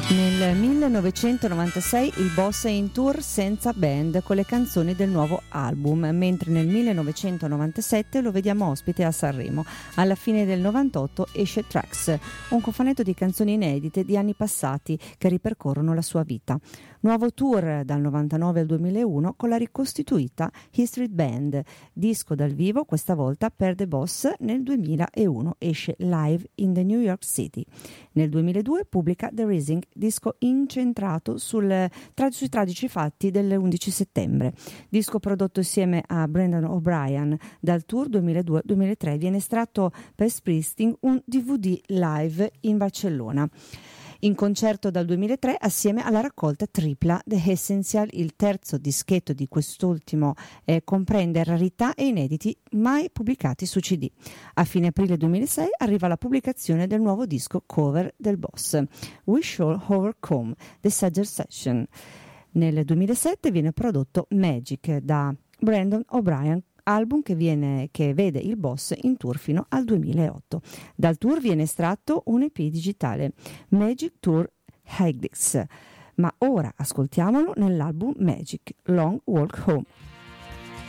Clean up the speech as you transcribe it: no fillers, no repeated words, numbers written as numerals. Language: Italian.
Nel 1996 il boss è in tour senza band con le canzoni del nuovo album, mentre nel 1997 lo vediamo ospite a Sanremo. Alla fine del 98 esce Tracks, un cofanetto di canzoni inedite di anni passati che ripercorrono la sua vita. Nuovo tour dal 99 al 2001 con la ricostituita E Street Band, disco dal vivo questa volta per The Boss. Nel 2001 esce Live in the New York City. Nel 2002 pubblica The Rising, disco incentrato sui tragici fatti dell'11 settembre. Disco prodotto insieme a Brendan O'Brien. Dal tour 2002-2003 viene estratto per Springsteen un DVD live in Barcellona. In concerto dal 2003 assieme alla raccolta tripla The Essential, il terzo dischetto di quest'ultimo comprende rarità e inediti mai pubblicati su CD. A fine aprile 2006 arriva la pubblicazione del nuovo disco cover del boss, We Shall Overcome, The Sager Session. Nel 2007 viene prodotto Magic da Brendan O'Brien, album che vede il boss in tour fino al 2008. Dal tour viene estratto un EP digitale, Magic Tour Hagdix, ma ora ascoltiamolo nell'album Magic Long Walk Home.